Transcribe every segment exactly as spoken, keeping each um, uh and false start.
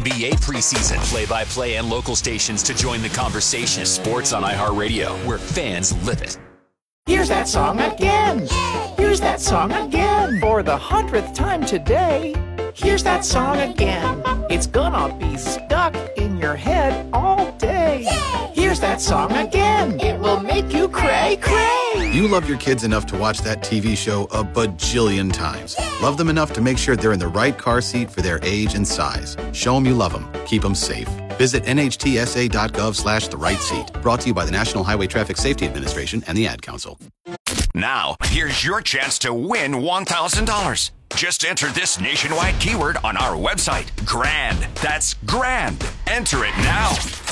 N B A preseason. Play-by-play and local stations to join the conversation. Sports on iHeartRadio, where fans live it. Here's that song again. Here's that song again. For the hundredth time today. Here's that song again. It's gonna be stuck in your head all day. Here's that song again. It will make you cray cray. You love your kids enough to watch that T V show a bajillion times. Love them enough to make sure they're in the right car seat for their age and size. Show them you love them. Keep them safe. Visit nhtsa.gov slash the right seat. Brought to you by the National Highway Traffic Safety Administration and the Ad Council. Now, here's your chance to win one thousand dollars. Just enter this nationwide keyword on our website, GRAND. That's GRAND. Enter it now.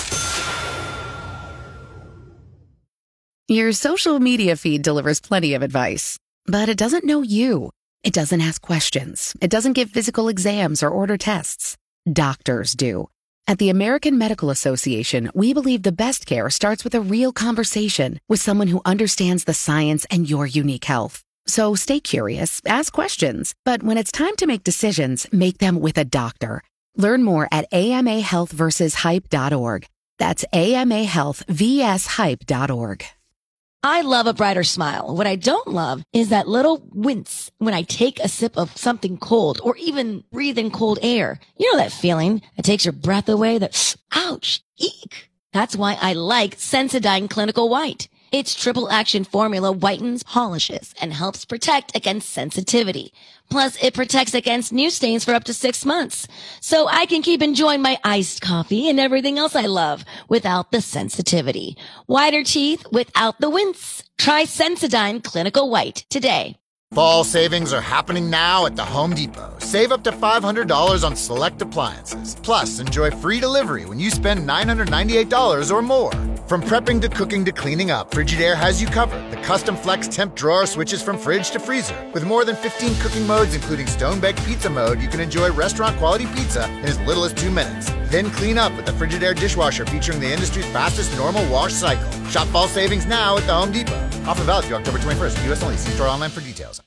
Your social media feed delivers plenty of advice, but it doesn't know you. It doesn't ask questions. It doesn't give physical exams or order tests. Doctors do. At the American Medical Association, we believe the best care starts with a real conversation with someone who understands the science and your unique health. So stay curious, ask questions, but when it's time to make decisions, make them with a doctor. Learn more at A M A health versus hype dot org. That's A M A health versus hype dot org. I love a brighter smile. What I don't love is that little wince when I take a sip of something cold or even breathe in cold air. You know that feeling that takes your breath away, that ouch, eek. That's why I like Sensodyne Clinical White. Its triple action formula whitens, polishes, and helps protect against sensitivity. Plus, it protects against new stains for up to six months. So I can keep enjoying my iced coffee and everything else I love without the sensitivity. Whiter teeth without the wince. Try Sensodyne Clinical White today. Fall savings are happening now at the Home Depot. Save up to five hundred dollars on select appliances. Plus, enjoy free delivery when you spend nine hundred ninety-eight dollars or more. From prepping to cooking to cleaning up, Frigidaire has you covered. The custom flex temp drawer switches from fridge to freezer. With more than fifteen cooking modes, including stone-baked pizza mode, you can enjoy restaurant-quality pizza in as little as two minutes. Then clean up with the Frigidaire dishwasher featuring the industry's fastest normal wash cycle. Shop fall savings now at the Home Depot. Offer valid through October twenty-first. U S only. See store online for details.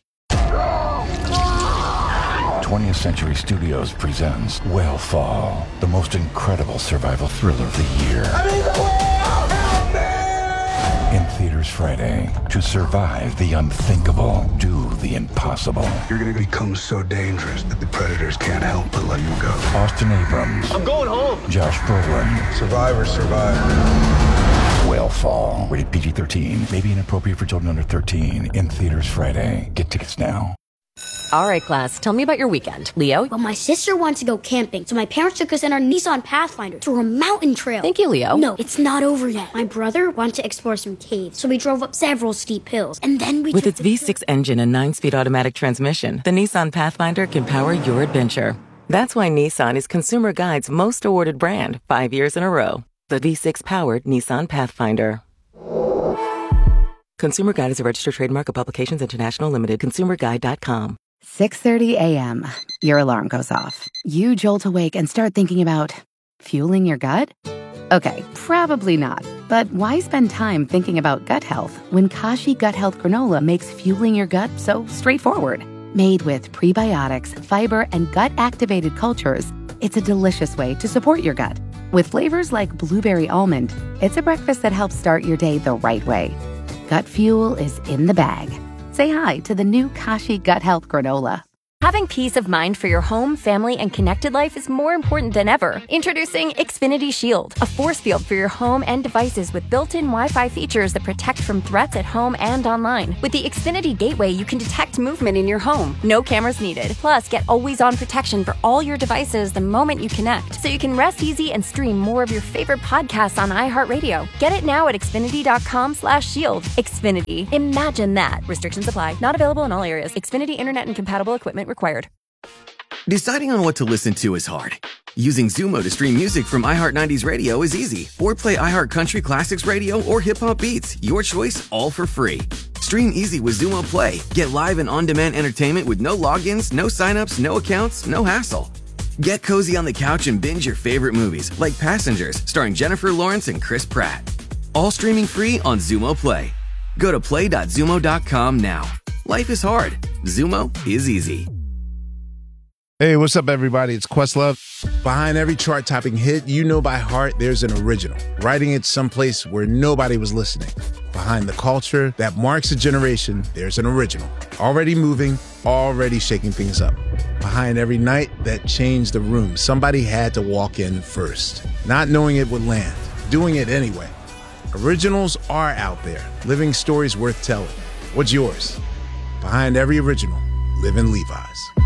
twentieth Century Studios presents Whale the most incredible survival thriller of the year. I'm in the whale! Help me! In theaters Friday. To survive the unthinkable, do the impossible. You're gonna become so dangerous that the predators can't help but let you go. Austin Abrams. I'm going home. Josh Brolin. Survivors survive. Whale rated P G thirteen. May be inappropriate for children under thirteen. In theaters Friday. Get tickets now. All right, class, tell me about your weekend. Leo? Well, my sister wanted to go camping, so my parents took us in our Nissan Pathfinder to a mountain trail. Thank you, Leo. No, it's not over yet. My brother wanted to explore some caves, so we drove up several steep hills, and then we... With its V six engine and nine-speed automatic transmission, the Nissan Pathfinder can power your adventure. That's why Nissan is Consumer Guide's most awarded brand, five years in a row. The V six-powered Nissan Pathfinder. Consumer Guide is a registered trademark of Publications International Limited. consumer guide dot com. six thirty a.m. Your alarm goes off. You jolt awake and start thinking about fueling your gut? Okay, probably not. But why spend time thinking about gut health when Kashi Gut Health Granola makes fueling your gut so straightforward? Made with prebiotics, fiber, and gut-activated cultures, it's a delicious way to support your gut. With flavors like blueberry almond, it's a breakfast that helps start your day the right way. Gut fuel is in the bag. Say hi to the new Kashi Gut Health Granola. Having peace of mind for your home, family, and connected life is more important than ever. Introducing Xfinity Shield, a force field for your home and devices with built-in Wi-Fi features that protect from threats at home and online. With the Xfinity Gateway, you can detect movement in your home. No cameras needed. Plus, get always-on protection for all your devices the moment you connect, so you can rest easy and stream more of your favorite podcasts on iHeartRadio. Get it now at Xfinity.com slash shield. Xfinity. Imagine that. Restrictions apply. Not available in all areas. Xfinity Internet and compatible equipment required. Deciding on what to listen to is hard. Using Xumo to stream music from iHeart nineties Radio is easy. Or play iHeart Country Classics Radio or Hip Hop Beats. Your choice, all for free. Stream easy with Xumo Play. Get live and on-demand entertainment with no logins, no signups, no accounts, no hassle. Get cozy on the couch and binge your favorite movies, like Passengers, starring Jennifer Lawrence and Chris Pratt. All streaming free on Xumo Play. Go to play dot xumo dot com now. Life is hard. Xumo is easy. Hey, what's up, everybody? It's Questlove. Behind every chart-topping hit you know by heart, there's an original, writing it someplace where nobody was listening. Behind the culture that marks a generation, there's an original, already moving, already shaking things up. Behind every night that changed the room, somebody had to walk in first, not knowing it would land, doing it anyway. Originals are out there, living stories worth telling. What's yours? Behind every original, live in Levi's.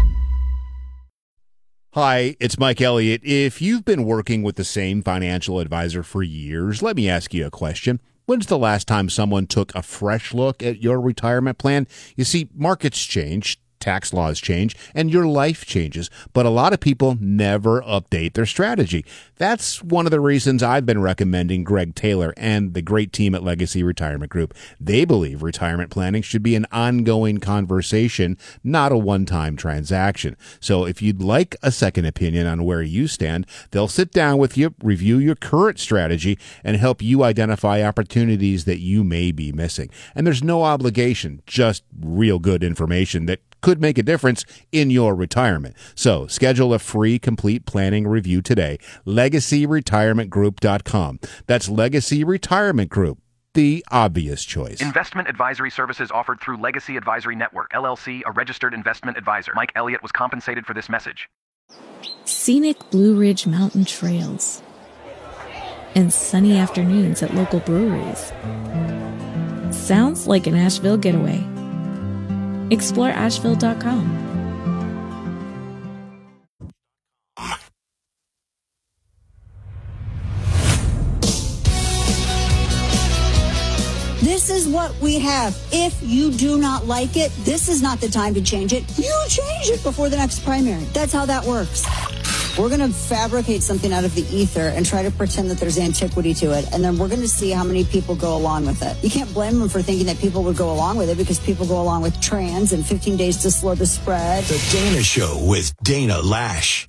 Hi, it's Mike Elliott. If you've been working with the same financial advisor for years, let me ask you a question. When's the last time someone took a fresh look at your retirement plan? You see, markets change, tax laws change, and your life changes, but a lot of people never update their strategy. That's one of the reasons I've been recommending Greg Taylor and the great team at Legacy Retirement Group. They believe retirement planning should be an ongoing conversation, not a one-time transaction. So if you'd like a second opinion on where you stand, they'll sit down with you, review your current strategy, and help you identify opportunities that you may be missing. And there's no obligation, just real good information that could make a difference in your retirement. So schedule a free complete planning review today. legacy retirement group dot com. That's Legacy Retirement Group, the obvious choice. Investment advisory services offered through Legacy Advisory Network, L L C, a registered investment advisor. Mike Elliott was compensated for this message. Scenic Blue Ridge Mountain trails and sunny afternoons at local breweries. Sounds like an Asheville getaway. Explore asheville dot com. This is what we have. If you do not like it, this is not the time to change it. You change it before the next primary. That's how that works. We're going to fabricate something out of the ether and try to pretend that there's antiquity to it, and then we're going to see how many people go along with it. You can't blame them for thinking that people would go along with it, because people go along with trans and fifteen days to slow the spread. The Dana Show with Dana Lash.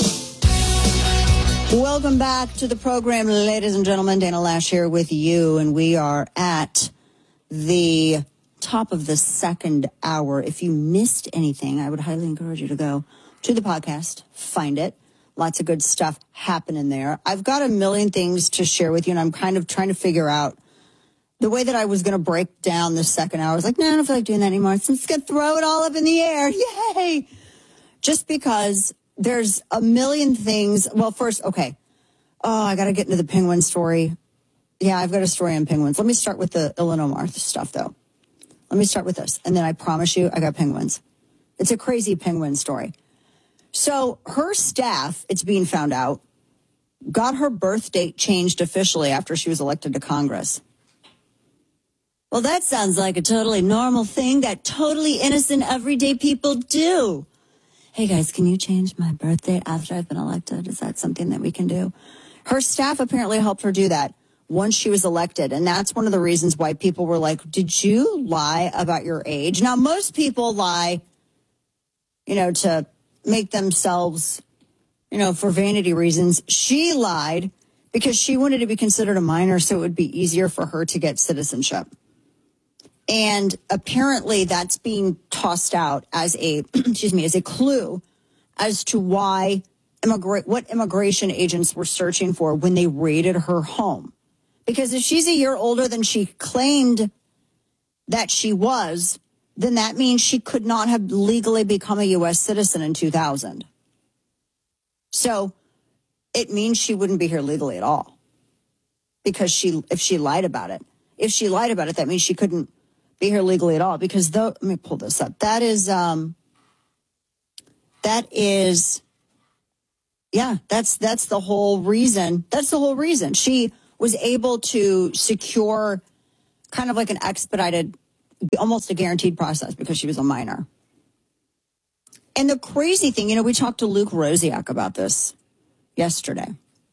Welcome back to the program, ladies and gentlemen. Dana Lash here with you, and we are at the top of the second hour. If you missed anything, I would highly encourage you to go to the podcast, find it. Lots of good stuff happening there. I've got a million things to share with you, and I'm kind of trying to figure out the way that I was going to break down the second hour. I was like, no, I don't feel like doing that anymore. So I'm just going to throw it all up in the air. Yay! Just because there's a million things. Well, first, okay. Oh, I got to get into the penguin story. Yeah, I've got a story on penguins. Let me start with the Illinois stuff, though. Let me start with this, and then I promise you I got penguins. It's a crazy penguin story. So her staff, it's being found out, got her birth date changed officially after she was elected to Congress. Well, that sounds like a totally normal thing that totally innocent, everyday people do. Hey, guys, can you change my birth date after I've been elected? Is that something that we can do? Her staff apparently helped her do that once she was elected. And that's one of the reasons why people were like, did you lie about your age? Now, most people lie, you know, to make themselves, you know, for vanity reasons. She lied because she wanted to be considered a minor, so it would be easier for her to get citizenship. And apparently that's being tossed out as a, excuse me, as a clue as to why immigrate, what immigration agents were searching for when they raided her home. Because if she's a year older than she claimed that she was, then that means she could not have legally become a U S citizen in two thousand. So it means she wouldn't be here legally at all, because she, if she lied about it, if she lied about it, that means she couldn't be here legally at all. Because though, let me pull this up. That is, um, that is, yeah, that's, that's the whole reason. That's the whole reason she was able to secure kind of like an expedited, almost a guaranteed process, because she was a minor. And the crazy thing, you know, we talked to Luke Rosiak about this yesterday.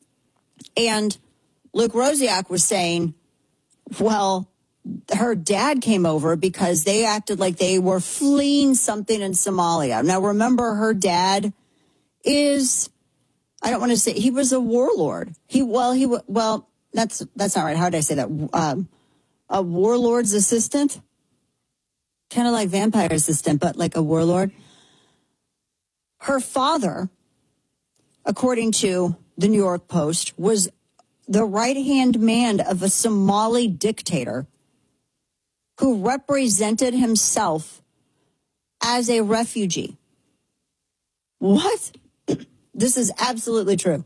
And Luke Rosiak was saying, well, her dad came over because they acted like they were fleeing something in Somalia. Now, remember, her dad is, I don't want to say, he was a warlord. He, well, he, well, that's, that's not right. How did I say that? Um, a warlord's assistant? Kind of like vampire assistant, but like a warlord. Her father according to the New York Post, was the right-hand man of a Somali dictator who represented himself as a refugee. What? This is absolutely true.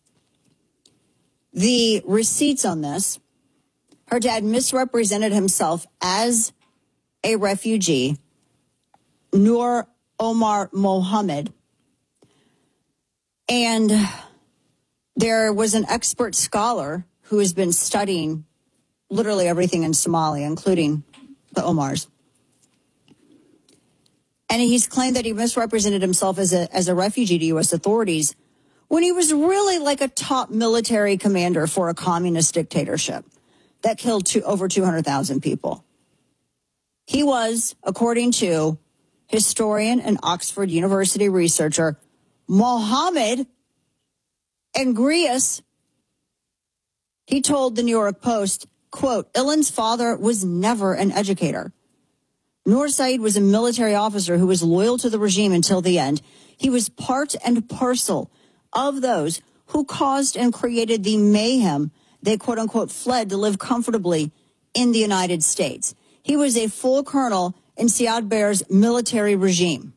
The receipts on this, her dad misrepresented himself as a refugee, Noor Omar Mohammed, and there was an expert scholar who has been studying literally everything in Somalia, including the Omars. And he's claimed that he misrepresented himself as a as a refugee to U S authorities when he was really like a top military commander for a communist dictatorship that killed two, over two hundred thousand people. He was, according to historian and Oxford University researcher Mohammed Engrius, he told the New York Post, quote, Ilan's father was never an educator. Noor Said was a military officer who was loyal to the regime until the end. He was part and parcel of those who caused and created the mayhem. They, quote unquote, fled to live comfortably in the United States. He was a full colonel in Siad Barre's military regime.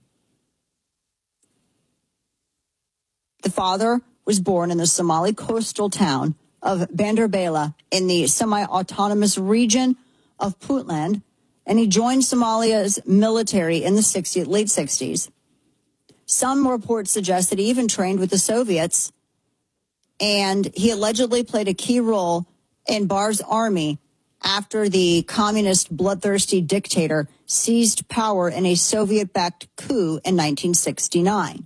The father was born in the Somali coastal town of Banderbala in the semi-autonomous region of Puntland, and he joined Somalia's military in the sixties, late sixties. Some reports suggest that he even trained with the Soviets, and he allegedly played a key role in Barre's army after the communist bloodthirsty dictator seized power in a Soviet-backed coup in nineteen sixty-nine.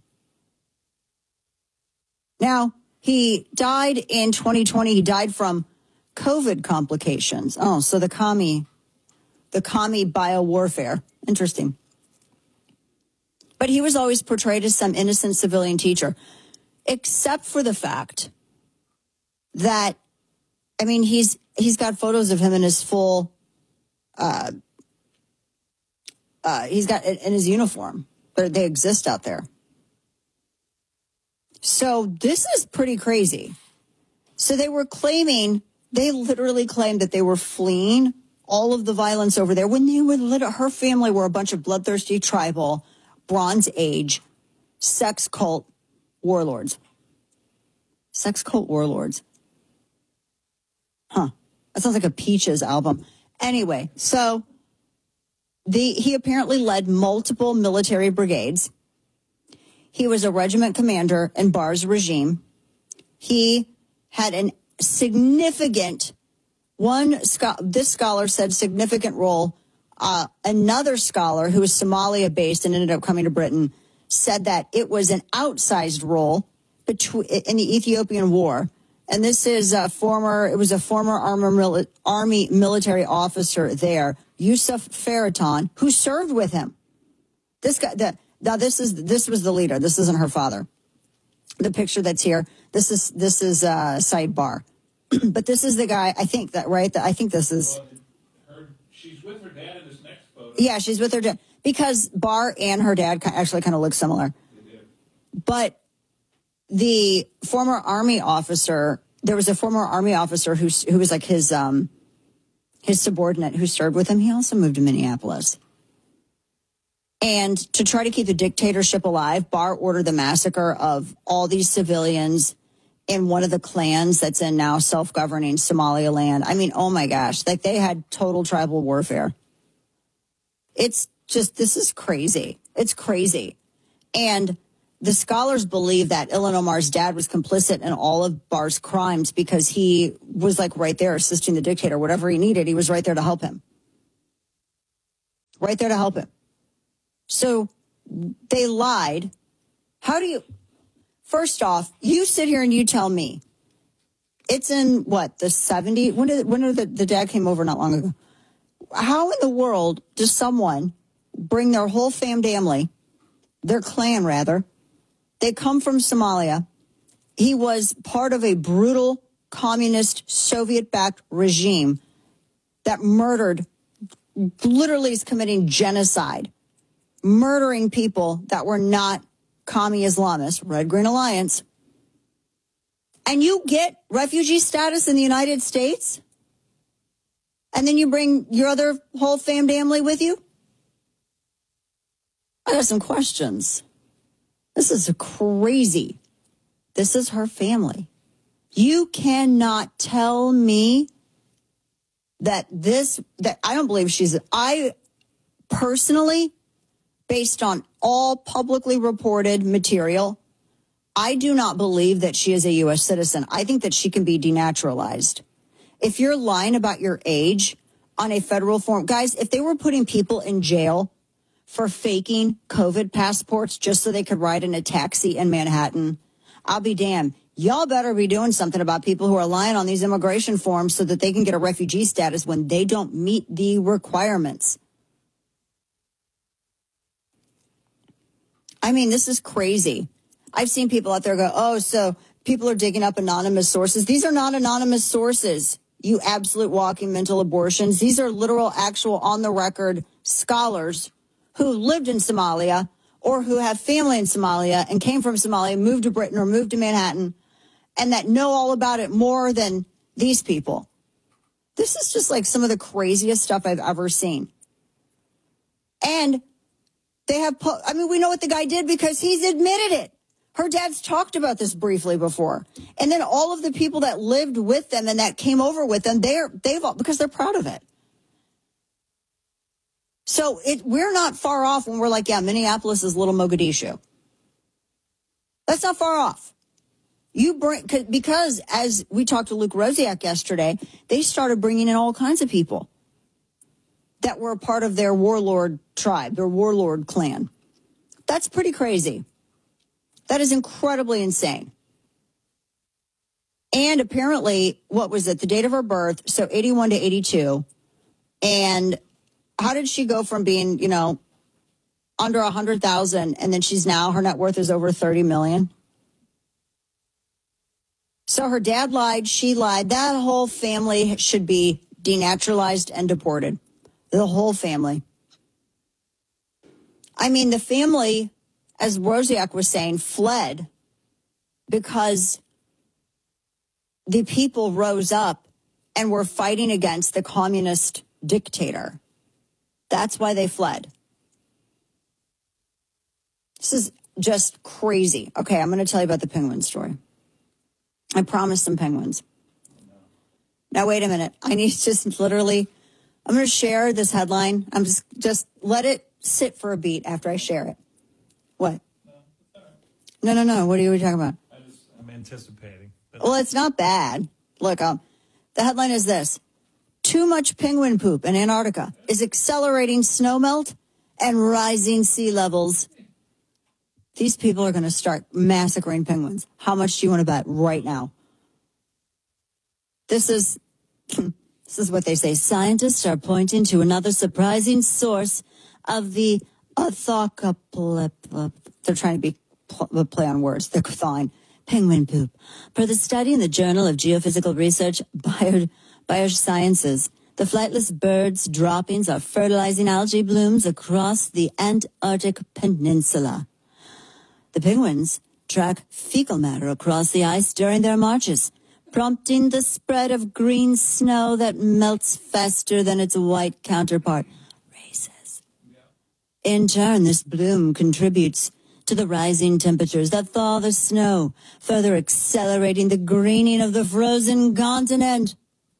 Now, he died in twenty twenty. He died from COVID complications. Oh, so the commie, the commie biowarfare. Interesting. But he was always portrayed as some innocent civilian teacher, except for the fact that, I mean, he's he's got photos of him in his full, uh, uh, he's got in his uniform. They're, they exist out there. So this is pretty crazy. So they were claiming, they literally claimed that they were fleeing all of the violence over there when they were, literally, her family were a bunch of bloodthirsty tribal, Bronze Age, sex cult warlords. Sex cult warlords. Huh. That sounds like a Peaches album. Anyway, so the he apparently led multiple military brigades. He was a regiment commander in Barre's regime. He had a significant, one, this scholar said significant role. Uh, another scholar who was Somalia-based and ended up coming to Britain said that it was an outsized role between, in the Ethiopian War. And this is a former, it was a former army, army military officer there, Yusuf Farahton, who served with him. This guy, the, now this is, this was the leader. This isn't her father. The picture that's here, this is, this is, uh, Said Barre. But this is the guy, I think that, right? That I think this is. Well, her, she's with her dad in this next photo. Yeah, she's with her dad. Because Barre and her dad actually kind of look similar. They do. But the former army officer, there was a former army officer who, who was like his, um, his subordinate who served with him. He also moved to Minneapolis. And to try to keep the dictatorship alive, Barre ordered the massacre of all these civilians in one of the clans that's in now self-governing Somaliland. I mean, oh my gosh, like they had total tribal warfare. It's just, this is crazy. It's crazy. And the scholars believe that Ilan Omar's dad was complicit in all of Barre's crimes because he was like right there assisting the dictator. Whatever he needed, he was right there to help him. Right there to help him. So they lied. How do you, first off, you sit here and you tell me it's in what, the seventies? When did, when did the, the dad came over not long ago? How in the world does someone bring their whole fam family, their clan rather, they come from Somalia. He was part of a brutal communist Soviet-backed regime that murdered, literally is committing genocide, murdering people that were not commie Islamists, Red Green Alliance, and you get refugee status in the United States, and then you bring your other whole fam family with you? I got some questions. This is crazy. This is her family. You cannot tell me that this, that I don't believe she's, I personally, based on all publicly reported material, I do not believe that she is a U S citizen. I think that she can be denaturalized. If you're lying about your age on a federal form, guys, if they were putting people in jail for faking COVID passports just so they could ride in a taxi in Manhattan, I'll be damned. Y'all better be doing something about people who are lying on these immigration forms so that they can get a refugee status when they don't meet the requirements. I mean, this is crazy. I've seen people out there go, oh, so people are digging up anonymous sources. These are not anonymous sources, you absolute walking mental abortions. These are literal, actual, on-the-record scholars who lived in Somalia or who have family in Somalia and came from Somalia, moved to Britain or moved to Manhattan, and that know all about it more than these people. This is just like some of the craziest stuff I've ever seen. And they have, I mean, we know what the guy did because he's admitted it. Her dad's talked about this briefly before. And then all of the people that lived with them and that came over with them, they're, they've all, because they're proud of it. So it, we're not far off when we're like, yeah, Minneapolis is little Mogadishu. That's not far off. You bring, because as we talked to Luke Rosiak yesterday, they started bringing in all kinds of people that were a part of their warlord tribe, their warlord clan. That's pretty crazy. That is incredibly insane. And apparently, what was it? The date of her birth, so eighty-one to eighty-two. And how did she go from being, you know, under one hundred thousand and then she's now, her net worth is over thirty million? So her dad lied, she lied. That whole family should be denaturalized and deported. The whole family. I mean, the family, as Rosiak was saying, fled because the people rose up and were fighting against the communist dictator. That's why they fled. This is just crazy. Okay, I'm going to tell you about the penguin story. I promised some penguins. Now, wait a minute. I need to just literally, I'm going to share this headline. I'm just, just let it sit for a beat after I share it. What? No, no, no. What are you talking about? I just, I'm anticipating. Well, it's not bad. Look, um, the headline is this. Too much penguin poop in Antarctica is accelerating snowmelt and rising sea levels. These people are going to start massacring penguins. How much do you want to bet right now? This is, this is what they say. Scientists are pointing to another surprising source of the orthocalypse. They're trying to be pl- play on words. They're fine. Penguin poop. Per the study in the Journal of Geophysical Research, Bio, Biosciences, the flightless birds' droppings are fertilizing algae blooms across the Antarctic Peninsula. The penguins track fecal matter across the ice during their marches, prompting the spread of green snow that melts faster than its white counterpart. Racist. In turn, this bloom contributes to the rising temperatures that thaw the snow, further accelerating the greening of the frozen continent.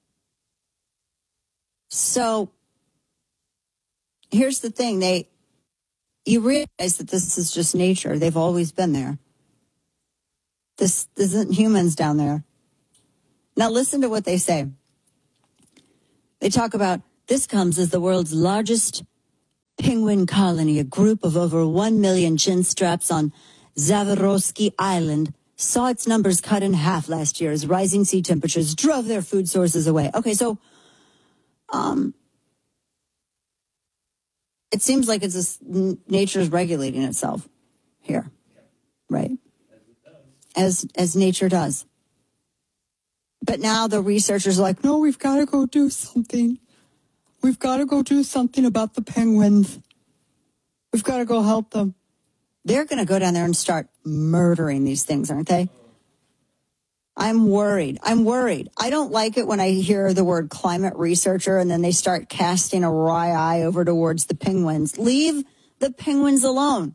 So, here's the thing. They, you realize that this is just nature. They've always been there. This, this isn't humans down there. Now listen to what they say. They talk about, this comes as the world's largest penguin colony, a group of over one million chin straps on Zavarovsky Island, saw its numbers cut in half last year as rising sea temperatures drove their food sources away. Okay, so um, it seems like it's just nature is regulating itself here, right? As as nature does. But now the researchers are like, no, we've got to go do something. We've got to go do something about the penguins. We've got to go help them. They're going to go down there and start murdering these things, aren't they? I'm worried. I'm worried. I don't like it when I hear the word climate researcher and then they start casting a wry eye over towards the penguins. Leave the penguins alone.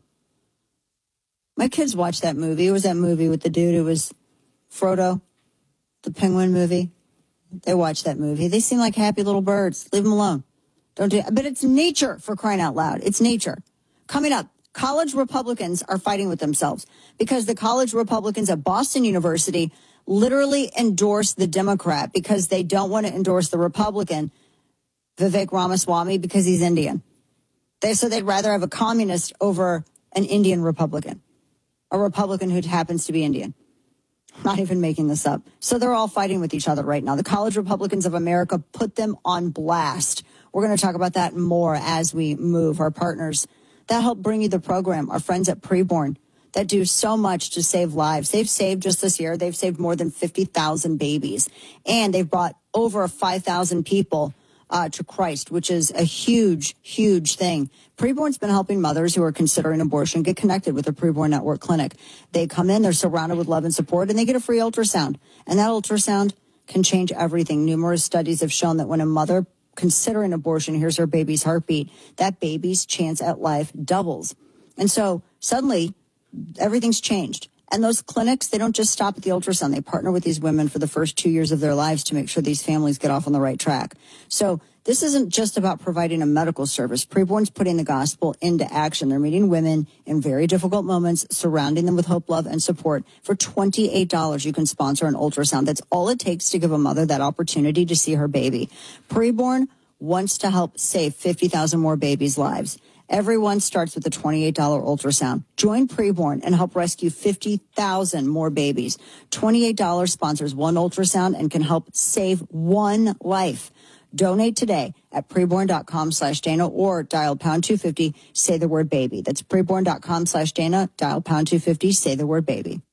My kids watched that movie. It was that movie with the dude who was Frodo, the penguin movie. They watched that movie. They seem like happy little birds. Leave them alone. Don't do it. But it's nature, for crying out loud. It's nature. Coming up, college Republicans are fighting with themselves because the college Republicans at Boston University literally endorse the Democrat because they don't want to endorse the Republican, Vivek Ramaswamy, because he's Indian. They so they'd rather have a communist over an Indian Republican, a Republican who happens to be Indian. Not even making this up. So they're all fighting with each other right now. The College Republicans of America put them on blast. We're going to talk about that more as we move. Our partners that help bring you the program, our friends at Preborn, that do so much to save lives. They've saved just this year, they've saved more than fifty thousand babies. And they've brought over five thousand people uh, to Christ, which is a huge, huge thing. Preborn's been helping mothers who are considering abortion get connected with the Preborn Network Clinic. They come in, they're surrounded with love and support, and they get a free ultrasound. And that ultrasound can change everything. Numerous studies have shown that when a mother considering abortion hears her baby's heartbeat, that baby's chance at life doubles. And so suddenly, everything's changed. And those clinics, they don't just stop at the ultrasound. They partner with these women for the first two years of their lives to make sure these families get off on the right track. So this isn't just about providing a medical service. Preborn's putting the gospel into action. They're meeting women in very difficult moments, surrounding them with hope, love, and support. For twenty-eight dollars, you can sponsor an ultrasound. That's all it takes to give a mother that opportunity to see her baby. Preborn wants to help save fifty thousand more babies' lives. Everyone starts with a twenty-eight dollars ultrasound. Join Preborn and help rescue fifty thousand more babies. twenty-eight dollars sponsors one ultrasound and can help save one life. Donate today at preborn.com slash Dana or dial pound two fifty, say the word baby. That's preborn.com slash Dana, dial pound two fifty, say the word baby.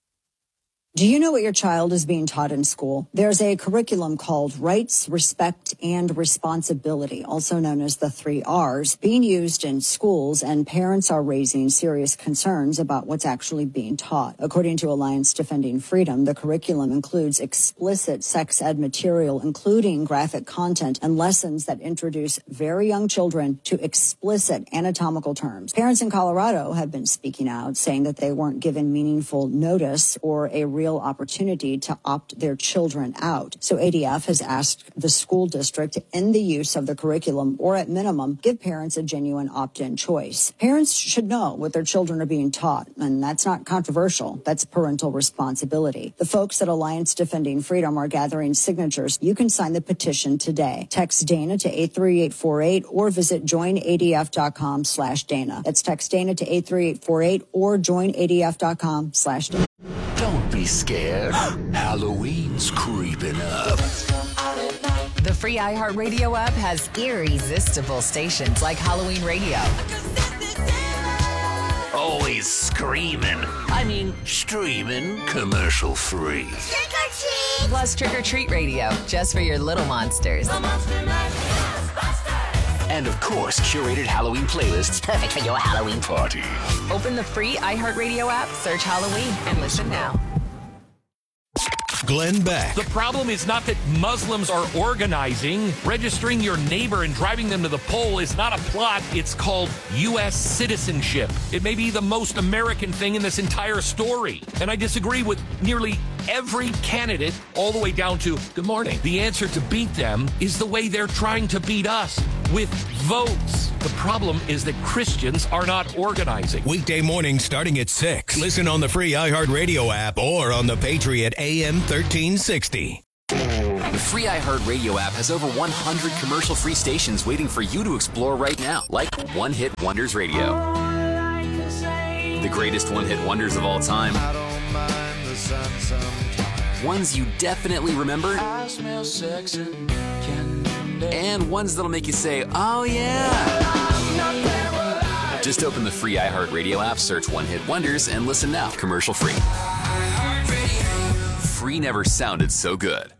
Do you know what your child is being taught in school? There's a curriculum called Rights, Respect, and Responsibility, also known as the three R's, being used in schools, and parents are raising serious concerns about what's actually being taught. According to Alliance Defending Freedom, the curriculum includes explicit sex ed material, including graphic content and lessons that introduce very young children to explicit anatomical terms. Parents in Colorado have been speaking out, saying that they weren't given meaningful notice or a real opportunity to opt their children out. So A D F has asked the school district to end the use of the curriculum, or at minimum, give parents a genuine opt-in choice. Parents should know what their children are being taught, and that's not controversial. That's parental responsibility. The folks at Alliance Defending Freedom are gathering signatures. You can sign the petition today. Text Dana to eight three eight four eight or visit joinadf.com slash Dana. That's text Dana to eight three eight four eight or joinadf.com slash Dana. Don't be scared. Halloween's creeping up. The free iHeartRadio app has irresistible stations like Halloween Radio. Always screaming. I mean, streaming commercial free. Trick or treat! Plus Trick or Treat Radio, just for your little monsters. And of course, curated Halloween playlists perfect for your Halloween party. Open the free iHeartRadio app, search Halloween, and listen now. Glenn Beck. The problem is not that Muslims are organizing. Registering your neighbor and driving them to the poll is not a plot. It's called U S citizenship. It may be the most American thing in this entire story. And I disagree with nearly every candidate, all the way down to, good morning. The answer to beat them is the way they're trying to beat us, with votes. The problem is that Christians are not organizing. Weekday morning starting at six. Listen on the free iHeartRadio app or on the Patriot A M thirteen sixty. The free iHeartRadio app has over one hundred commercial-free stations waiting for you to explore right now, like One Hit Wonders Radio. The greatest one-hit wonders of all time. Ones you definitely remember. I smell sex and candy. And ones that'll make you say, oh yeah. Just open the free iHeartRadio app, search One Hit Wonders, and listen now, commercial free. Free never sounded so good.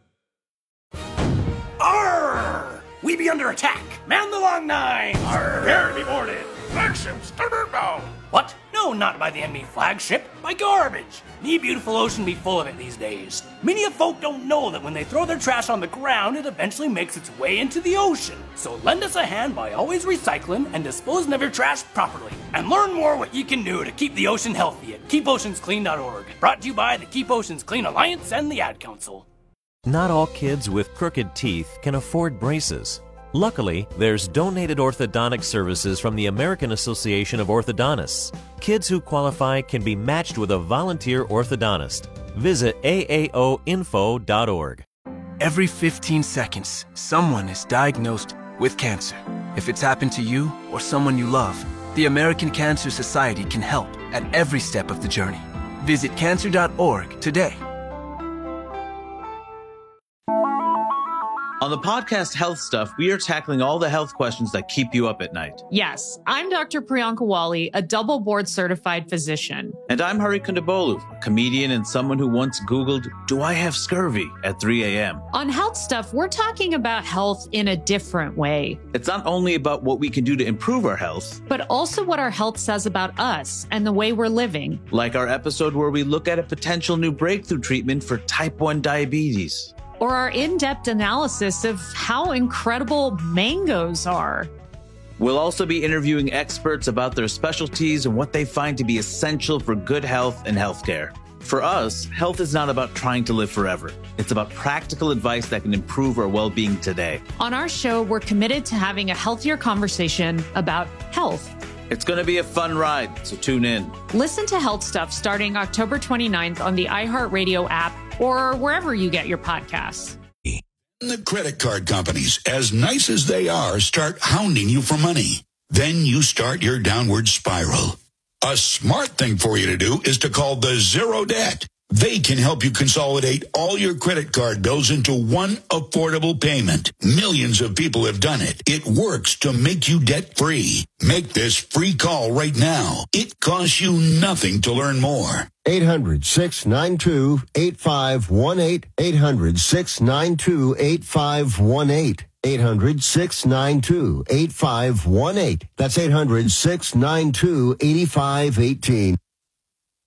Arr! We be under attack. Man the long nine. Arr! Prepare to be boarded. Maxim's thunderbound. What? No. No, not by the enemy flagship, by garbage. Me beautiful ocean be full of it these days. Many of folk don't know that when they throw their trash on the ground, it eventually makes its way into the ocean. So lend us a hand by always recycling and disposing of your trash properly. And learn more what you can do to keep the ocean healthy at keep oceans clean dot org. Brought to you by the Keep Oceans Clean Alliance and the Ad Council. Not all kids with crooked teeth can afford braces. Luckily, there's donated orthodontic services from the American Association of Orthodontists. Kids who qualify can be matched with a volunteer orthodontist. Visit A A O info dot org. Every fifteen seconds, someone is diagnosed with cancer. If it's happened to you or someone you love, the American Cancer Society can help at every step of the journey. Visit cancer dot org today. On the podcast Health Stuff, we are tackling all the health questions that keep you up at night. Yes, I'm Doctor Priyanka Wali, a double board certified physician. And I'm Hari Kondabolu, a comedian and someone who once Googled, do I have scurvy at three a.m. On Health Stuff, we're talking about health in a different way. It's not only about what we can do to improve our health, but also what our health says about us and the way we're living. Like our episode where we look at a potential new breakthrough treatment for type one diabetes. Or our in-depth analysis of how incredible mangoes are. We'll also be interviewing experts about their specialties and what they find to be essential for good health and healthcare. For us, health is not about trying to live forever. It's about practical advice that can improve our well-being today. On our show, we're committed to having a healthier conversation about health. It's going to be a fun ride, so tune in. Listen to Health Stuff starting October twenty-ninth on the iHeartRadio app or wherever you get your podcasts. The credit card companies, as nice as they are, start hounding you for money. Then you start your downward spiral. A smart thing for you to do is to call the Zero Debt. They can help you consolidate all your credit card bills into one affordable payment. Millions of people have done it. It works to make you debt-free. Make this free call right now. It costs you nothing to learn more. eight hundred, six nine two, eight five one eight. eight hundred, six nine two, eight five one eight. eight hundred, six nine two, eight five one eight. That's eight hundred, six nine two, eight five one eight.